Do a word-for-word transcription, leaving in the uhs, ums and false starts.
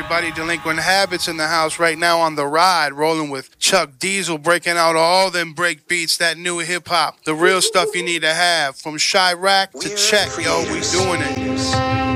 everybody. Delinquent Habits in the house right now on the ride, rolling with Chuck Diesel, breaking out all them break beats, that new hip hop, the real stuff you need to have. From Chirac to Check, yo, we doing it.